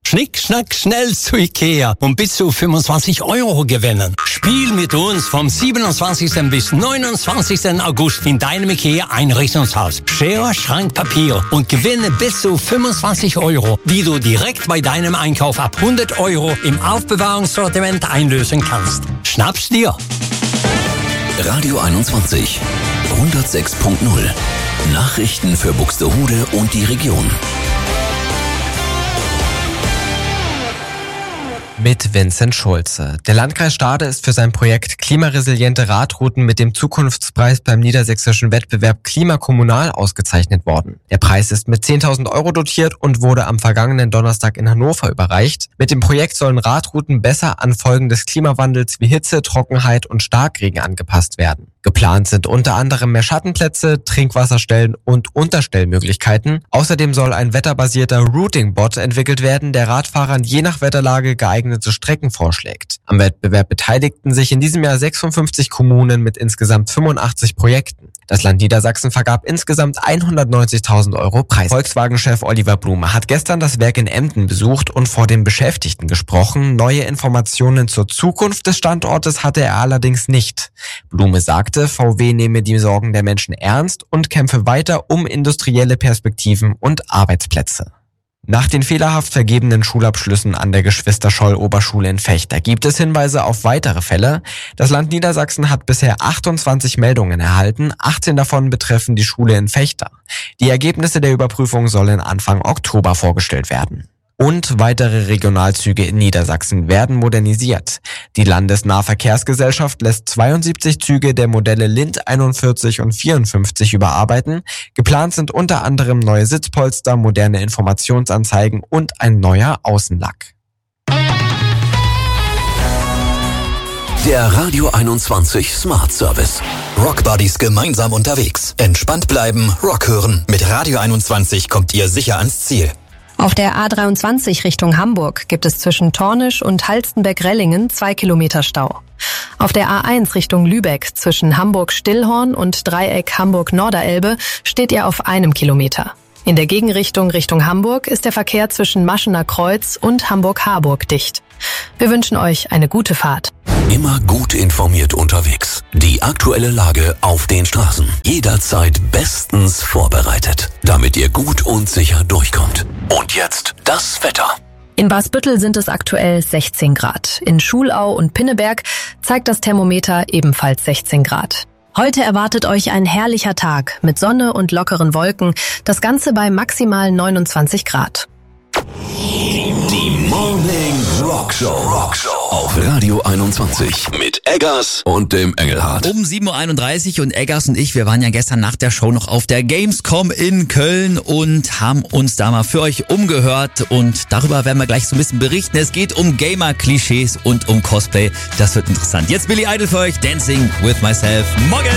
Schnick, schnack, schnell zu Ikea und bis zu 25 € gewinnen. Spiel mit uns vom 27. bis 29. August in deinem Ikea-Einrichtungshaus. Schere, Schrank, Papier und gewinne bis zu 25 €, die du direkt bei deinem Einkauf ab 100 € im Aufbewahrungssortiment einlösen kannst. Schnapp's dir! Radio 21 106.0 Nachrichten für Buxtehude und die Region. Mit Vincent Schulze. Der Landkreis Stade ist für sein Projekt Klimaresiliente Radrouten mit dem Zukunftspreis beim niedersächsischen Wettbewerb Klimakommunal ausgezeichnet worden. Der Preis ist mit 10.000 € dotiert und wurde am vergangenen Donnerstag in Hannover überreicht. Mit dem Projekt sollen Radrouten besser an Folgen des Klimawandels wie Hitze, Trockenheit und Starkregen angepasst werden. Geplant sind unter anderem mehr Schattenplätze, Trinkwasserstellen und Unterstellmöglichkeiten. Außerdem soll ein wetterbasierter Routing-Bot entwickelt werden, der Radfahrern je nach Wetterlage geeignete Strecken vorschlägt. Am Wettbewerb beteiligten sich in diesem Jahr 56 Kommunen mit insgesamt 85 Projekten. Das Land Niedersachsen vergab insgesamt 190.000 € Preis. Volkswagen-Chef Oliver Blume hat gestern das Werk in Emden besucht und vor den Beschäftigten gesprochen. Neue Informationen zur Zukunft des Standortes hatte er allerdings nicht. Blume sagte, VW nehme die Sorgen der Menschen ernst und kämpfe weiter um industrielle Perspektiven und Arbeitsplätze. Nach den fehlerhaft vergebenen Schulabschlüssen an der Geschwister-Scholl-Oberschule in Vechta gibt es Hinweise auf weitere Fälle. Das Land Niedersachsen hat bisher 28 Meldungen erhalten, 18 davon betreffen die Schule in Vechta. Die Ergebnisse der Überprüfung sollen Anfang Oktober vorgestellt werden. Und weitere Regionalzüge in Niedersachsen werden modernisiert. Die Landesnahverkehrsgesellschaft lässt 72 Züge der Modelle Lind 41 und 54 überarbeiten. Geplant sind unter anderem neue Sitzpolster, moderne Informationsanzeigen und ein neuer Außenlack. Der Radio 21 Smart Service. Rockbuddies gemeinsam unterwegs. Entspannt bleiben, Rock hören. Mit Radio 21 kommt ihr sicher ans Ziel. Auf der A23 Richtung Hamburg gibt es zwischen Tornisch und Halstenberg-Rellingen 2 Kilometer Stau. Auf der A1 Richtung Lübeck zwischen Hamburg-Stillhorn und Dreieck Hamburg-Norderelbe steht ihr auf 1 Kilometer. In der Gegenrichtung Richtung Hamburg ist der Verkehr zwischen Maschener Kreuz und Hamburg-Harburg dicht. Wir wünschen euch eine gute Fahrt. Immer gut informiert unterwegs. Die aktuelle Lage auf den Straßen. Jederzeit bestens vorbereitet, damit ihr gut und sicher durchkommt. Und jetzt das Wetter. In Basbüttel sind es aktuell 16 Grad. In Schulau und Pinneberg zeigt das Thermometer ebenfalls 16 Grad. Heute erwartet euch ein herrlicher Tag mit Sonne und lockeren Wolken. Das Ganze bei maximal 29 Grad. Die Morning Rock Show auf Radio 21 mit Eggers und dem Engelhardt. Um 7.31 Uhr und Eggers und ich, wir waren ja gestern nach der Show noch auf der Gamescom in Köln und haben uns da mal für euch umgehört und darüber werden wir gleich so ein bisschen berichten. Es geht um Gamer-Klischees und um Cosplay. Das wird interessant. Jetzt Billy Idol für euch, Dancing with Myself. Morgen!